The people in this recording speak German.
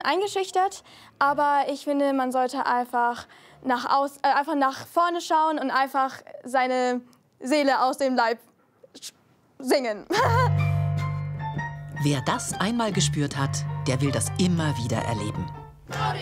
eingeschüchtert, aber ich finde, man sollte einfach nach vorne schauen und einfach seine Seele aus dem Leib singen. Wer das einmal gespürt hat, der will das immer wieder erleben.